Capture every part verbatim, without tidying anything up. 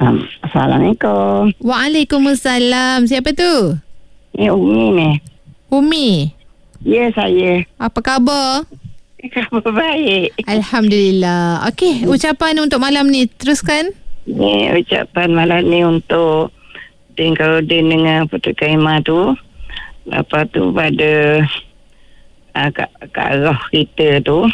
Um, Assalamualaikum. Waalaikumsalam. Siapa tu? Ni Umi ni. Umi. Ya, saya. Apa khabar? Khabar baik. Alhamdulillah. Okey, ucapan untuk malam ni teruskan. Ni ucapan malam ni untuk Din Karudin dengan Puteri Kaimah tu. Lepas tu pada uh, Kak, Kak Roh kita tu.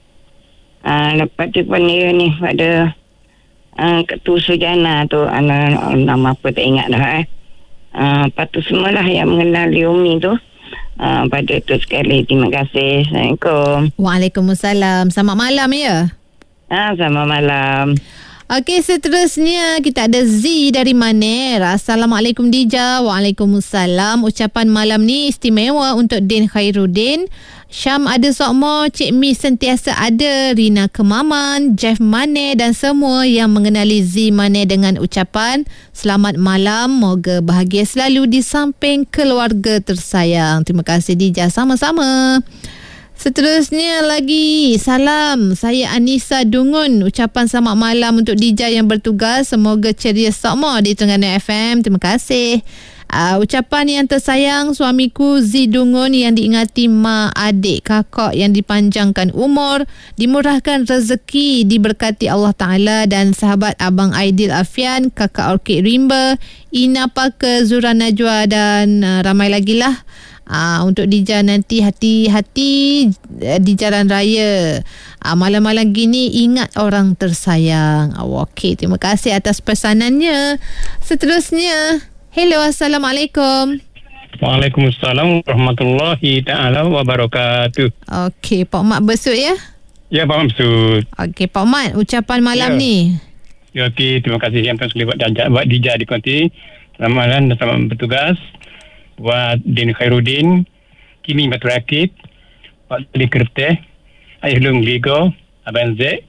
Uh, lepas tu pada ni pada uh, Ketua Sujana tu. Uh, nama apa tak ingat dah eh. Uh, lepas tu semualah yang mengenali Umi tu. Uh, pada tu sekali terima kasih. Assalamualaikum. Waalaikumsalam. Selamat malam ya. Ah, selamat malam. Okey, seterusnya kita ada Z dari Maner. Assalamualaikum Dija. Waalaikumsalam. Ucapan malam ni istimewa untuk Din Khairuddin. Syam ada sokmo, Cik Mi sentiasa ada, Rina Kemaman, Jeff Maner dan semua yang mengenali Z Maner dengan ucapan selamat malam, moga bahagia selalu di samping keluarga tersayang. Terima kasih Dija, sama-sama. Seterusnya lagi, salam, saya Anissa Dungun. Ucapan selamat malam untuk Dija yang bertugas, semoga ceria sokmo di Terengganu F M. Terima kasih. Uh, ucapan yang tersayang suamiku Z Dungun yang diingati mak, adik, kakak yang dipanjangkan umur, dimurahkan rezeki, diberkati Allah Ta'ala dan sahabat Abang Aidil Afian, kakak Orkid Rimba, Ina Paka, Zura Najwa dan uh, ramai lagi lah. Uh, untuk Dija nanti hati-hati uh, di jalan raya. Uh, malam-malam gini ingat orang tersayang. Uh, Okey, terima kasih atas pesanannya. Seterusnya, hello, Assalamualaikum. Waalaikumsalam warahmatullahi ta'ala wabarakatuh. Okey, Pak Mat besut ya? Ya, Pak Mat besut. Okey, Pak Mat, ucapan malam ya. ni. Ya, okey, terima kasih yang telah buat, buat Dija di konti. Selamat malam dan selamat bertugas. Buat Din Khairuddin, Kimi Batu Rakit, Pak Ali Kerteh, Ayah Lung Ligo, Abang Z,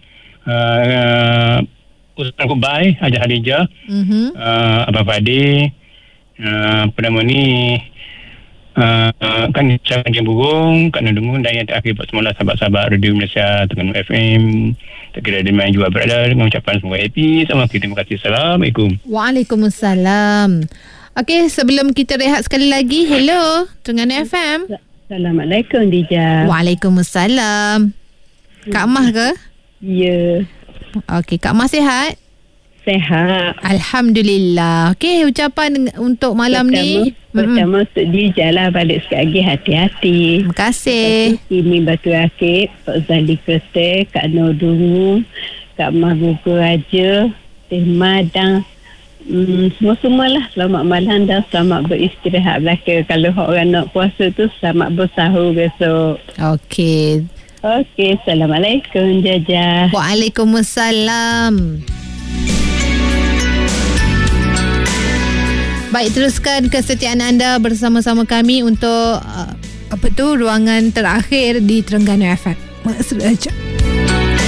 uh, Ustaz Kubai, Haji Halijah, mm-hmm. uh, Abang Fadi, uh, apa nama ni, uh, uh, kan Syarah Jam Burung, Kak Nudungun dan yang terakhir buat semula sahabat-sahabat Radio Malaysia, Terengganu F M, tak kira dia main juga berada dengan ucapan semua happy. Sama kita, terima kasih. Assalamualaikum. Waalaikumsalam. Okey, sebelum kita rehat sekali lagi, hello, Terengganu F M. Assalamualaikum Dija. Waalaikumsalam. Kak Mah ke? Ya. Okey, Kak Mah sihat? Sehat. Alhamdulillah. Okey, ucapan untuk malam pertama, ni. Pertama untuk Dija lah, balik sekali lagi hati-hati. Terima kasih. Kimi Batu Rakit, Pak Zali Kerteh, Kak Nodungu, Kak Mah Gugur Raja, Teh Madang. Hmm, semua-semualah selamat malam dan selamat beristirahat belaka. Kalau orang nak puasa tu selamat bersahur besok. Okey. Okey, Assalamualaikum Jaja. Waalaikumsalam. Baik, teruskan kesetiaan anda bersama-sama kami untuk uh, apa tu ruangan terakhir di Terengganu F M. Maksud aja.